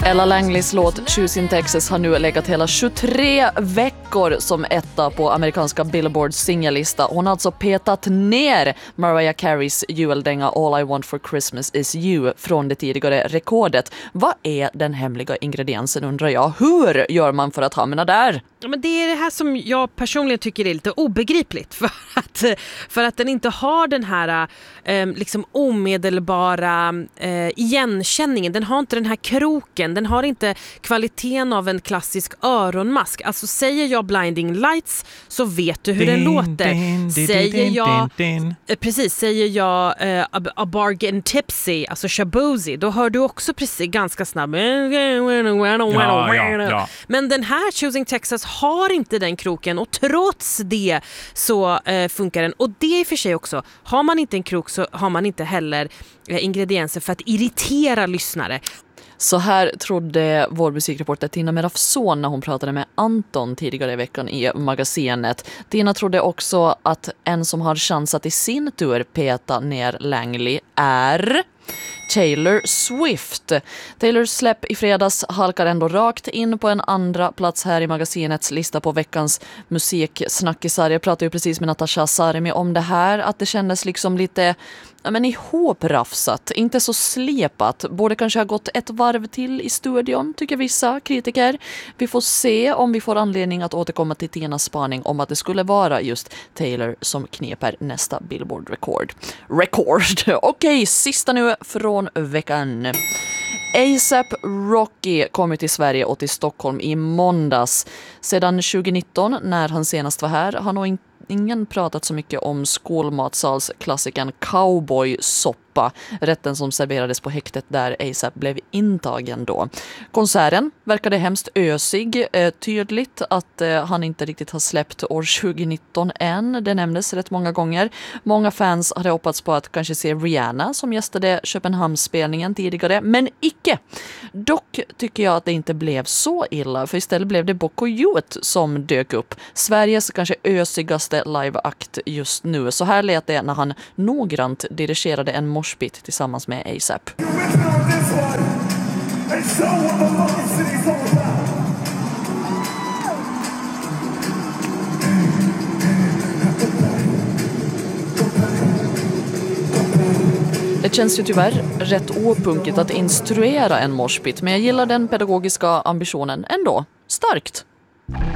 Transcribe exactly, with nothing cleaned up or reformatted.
Ella Langleys låt Choose in Texas har nu legat hela tjugotre veckor som etta på amerikanska Billboards singellista. Hon har alltså petat ner Mariah Careys juldänga All I Want for Christmas is You från det tidigare rekordet. Vad är den hemliga ingrediensen, undrar jag? Hur gör man för att hamna där? Ja, men det är det här som jag personligen tycker är lite obegripligt, för att, för att den inte har den här eh, liksom omedelbara eh, igenkänningen. Den har inte den här kroken, den har inte kvaliteten av en klassisk öronmask. Alltså säger jag Blinding Lights så vet du hur din, den låter. Din, din, säger jag din, din. Eh, precis, säger jag eh, a, a Bargain Tipsy, alltså Shabozy, då hör du också precis ganska snabbt. Ja, ja, ja. Men den här Choosing Texas har inte den kroken, och trots det så eh, funkar den. Och det är för sig också, har man inte en krok så har man inte heller eh, ingredienser för att irritera lyssnare. Så här trodde vår musikreporter Tina Merafson när hon pratade med Anton tidigare i veckan i magasinet. Tina trodde också att en som har chans att i sin tur peta ner Langley är Taylor Swift. Taylors släpp i fredags halkar ändå rakt in på en andra plats här i magasinets lista på veckans musiksnackisar. Jag pratade ju precis med Natasha Sarmi om det här, att det kändes liksom lite ja, men ihoprafsat, inte så slepat. Borde kanske ha gått ett varv till i studion, tycker vissa kritiker. Vi får se om vi får anledning att återkomma till Tinas spaning om att det skulle vara just Taylor som kneper nästa Billboard-rekord. Rekord! Okej, okay, sista nu från veckan. A$AP Rocky kom till Sverige och till Stockholm i måndags. Sedan tjugonitton, när han senast var här, har nog inte ingen pratat så mycket om skolmatsalsklassikern Cowboy-soppa, rätten som serverades på häktet där A$AP blev intagen då. Konserten verkade hemskt ösig, eh, tydligt att eh, han inte riktigt har släppt år tjugonitton än, det nämndes rätt många gånger. Många fans hade hoppats på att kanske se Rihanna som gästade Köpenhamnsspelningen tidigare, men icke. Dock tycker jag att det inte blev så illa, för istället blev det Bocco Youth som dök upp. Sveriges kanske ösigaste live-akt just nu. Så här lät det när han noggrant dirigerade en moshpit tillsammans med A$AP. Det känns ju tyvärr rätt opunkigt att instruera en moshpit, men jag gillar den pedagogiska ambitionen ändå. Starkt!